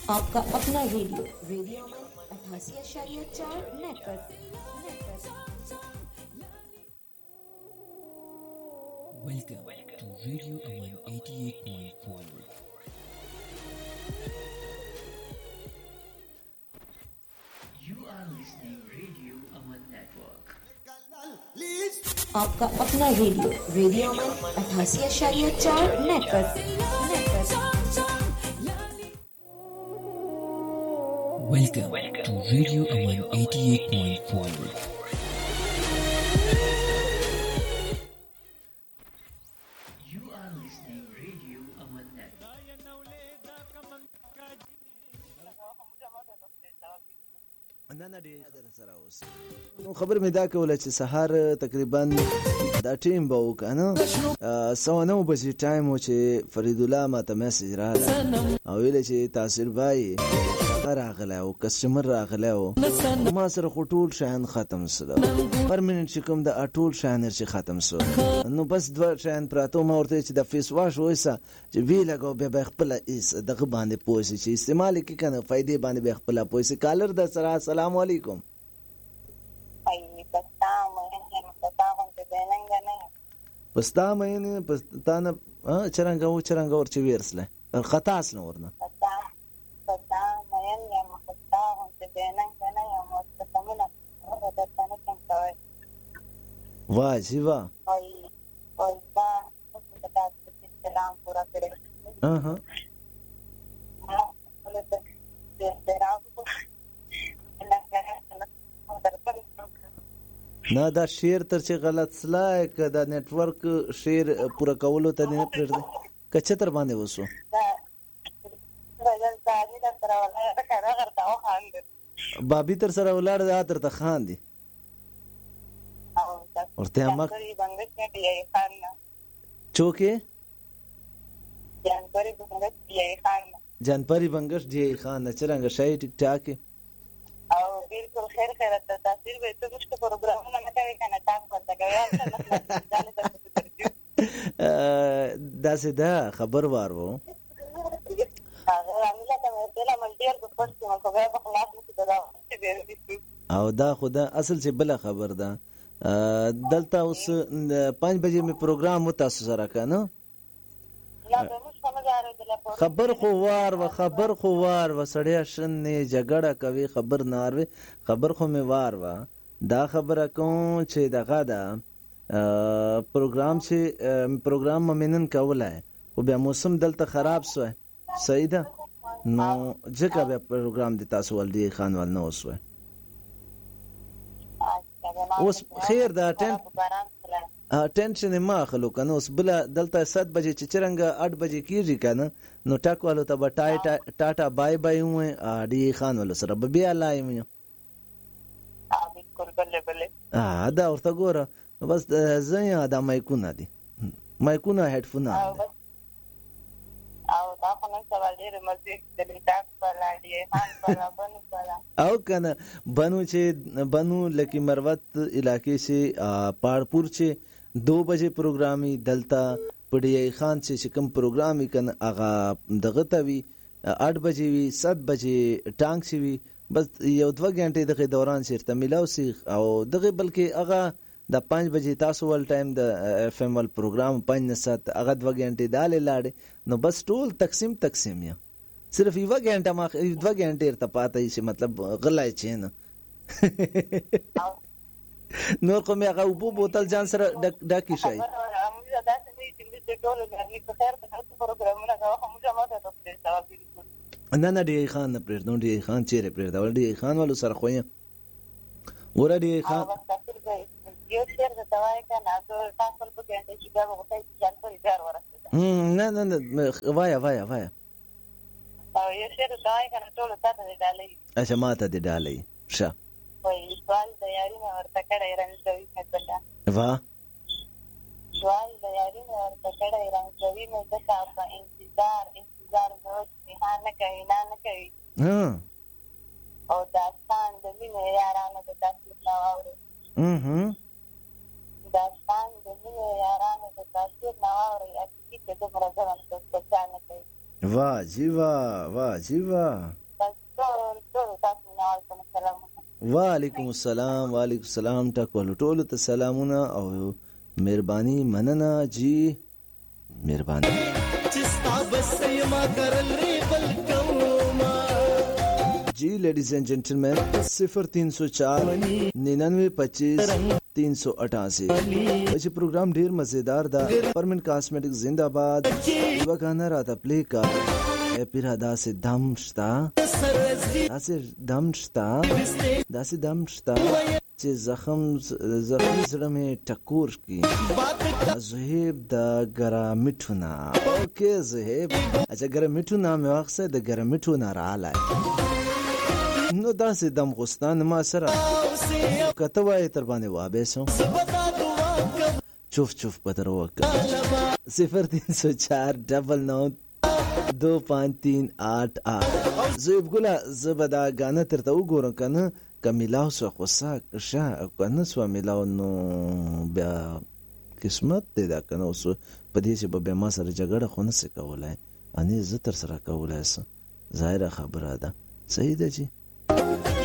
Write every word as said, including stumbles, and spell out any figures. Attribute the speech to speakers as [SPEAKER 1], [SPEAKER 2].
[SPEAKER 1] आपका अपना radio radio में अठासी आशारिया चार network
[SPEAKER 2] Welcome to Radio Aman eighty-eight point four. You are listening Radio Aman Network.
[SPEAKER 1] आपका अपना रेडियो रेडियो में अठासी आशारिया चार network
[SPEAKER 2] Welcome to Radio Aman eighty-eight point four. You are listening Radio Aman Network.
[SPEAKER 3] نه نه ډېر در سره اوس نو خبر مې دا کوله چې سهار تقریبا دا ټیم به وکنه سوا نو بجې ټایم و چې فرید الله ماته میسج راغله او ویل چې تاثیر بای راغلی او کسټمر راغلی او ما سره خو ټول شیان ختم سره پرمننټ چې کوم د ټول شیان چې ختم سره نو بس دوه شیان پراته ما ورته چې د فیس واش وایسه چې وی لګو بیا به خپل دغه باندې پوه شي چې استعمال کې کنه فائدې باندې به خپل پوه شي کالر د سره السلام علیکم پستا مې پستا نه چرنګ او چرنګ ور چې ویرسله خطاس نه ورنه वाह जी वाह हाँ हाँ ना دا شیر تر چې غلط سلای ک دا نتورک شیر پورا کولو ته نه پرېږدي کچه تر باندې وسو بابي تر سره ولاړ دا تر ته خان دي ورته ما چوکه جانپری بنگش دی خان جانپری بنگش دی خان چرنګ شای ټیک ټاک
[SPEAKER 4] او بالکل خیر خیرت تاثیر به ته مشته پروګرامونه نه کوي کنه تاسو ورته کوي
[SPEAKER 3] دا سه دا خبر وارو او دا خدا اصل چې بل خبر ده دلته اوس پنځ بجې می پروګرام و تاسو سره کنه خبر خو وار و خبر خو وار و سړیا شن نه جګړه کوي خبر ناروي خبر خو می وار و دا خبره کوم چې دغه دا پروګرام چې پروګرام ممنن کولای او بیا موسم دلته خراب سو صحیح ده نو ځکه بیا پروګرام د تاسو ولدي خان ول نو وسو اوس خیر دا ټن ټنشن ما خلو کنه اوس بل دلته سات بجې چې چرنګ اټ بجې کیږي کنه نو ټاک والو ته بټای ټاټا بای بای و ډي خان ول سره بیا لایم ا بالکل بل بل ا دا ورته ګوره بس زه دا مایکونه دي مایکونه هډفون
[SPEAKER 4] او دا خو نن سوال ډېر مزید د لیټاک په لاندې خان په بنو په
[SPEAKER 3] او کنه بنو چې بنو لکی مروت علاقې سے پاړپور چې دو بجې پروګرامي دلتا پډی خان چې کوم پروګرامي کنه اغه دغه توی اټ بجې وی سات بجې ټانګ سی وی بس یو دوه غنټې دغه دوران شرته ملاو سی او دغه بلکې اغه د پنځ بجې تاسو ول ټایم د اف ام ول پروګرام پنځ سات اغه دوه غنټې دالې لاړې نو بس ټول تقسیم تقسیم یا صرف یو غنټه ما دوه غنټې ته پاتې شي مطلب غلای چین نور کومه هغه وبو بوتل جان سره ډاکی شي نه نه دی خان پرې نو دی خان چیرې پرې دا ول دی خان ولو سره خوې ور دی خان
[SPEAKER 4] یو شیر د توای کنه تاسو په کې انټي چې دا وګورئ چې ځان په ادار ورسېده
[SPEAKER 3] نه نه نه وایا وایا وایا
[SPEAKER 4] او یو شیر د توای کنه ټول تاسو دې ډالې
[SPEAKER 3] اچھا ماته دې ډالې ښه
[SPEAKER 4] وای سوال د یاري نه ورته کړه رنځوي مثلا
[SPEAKER 3] وا
[SPEAKER 4] سوال د یاري نه ورته کړه رنځوي مې د تاسو انتظار انتظار نو نه نه کوي نه نه کوي
[SPEAKER 3] ها
[SPEAKER 4] او دا ستان د مینې یارانه د تاسو نو اوري
[SPEAKER 3] mhm
[SPEAKER 4] دا ستان د مینې یارانه د تاسو نو اوري اکید چې د مرزان د څه نه کوي
[SPEAKER 3] واه جی واه واه جی واه
[SPEAKER 4] بس ټول ټول تاسو نه والکم سلامونه.
[SPEAKER 3] وعلیکم السلام وعلیکم السلام ټاکلو ټولو ته سلامونه او مهرباني مننه جی مهرباني. जी लेडीज एंड जेंटलमैन सिफर तीन सौ चार निन्यानवे पच्चीस तीन सौ अठासी वैसे प्रोग्राम ढेर मजेदार था. परमेंट कॉस्मेटिक जिंदाबाद गाना राता प्ले का पिरा दासे दमश्ता दासे दमश्ता दासे दमश्ता چې زخم زخم زړه مې ټکور کی زهیب د ګرامټونا. اوکې زهیب اچھا ګرامټونا مې واخسه د ګرامټونا رااله نو داسې دم غستان ما سره کته وای تر باندې وابه سو چوف چوف پتر وکړه. صفر تین سو چار ڈبل نو دو پانچ تین آٹھ آٹھ. زیب ګله زبدا غانه ترته وګورم کنه کمیلاو سو خوسا شا کنه سو میلاو نو بیا قسمت دې دا کنه اوس په دې چې به ما سره جګړه خو نه سې کولای اني زه تر سره کولای سم ظاهره خبره ده. صحیح ده جی.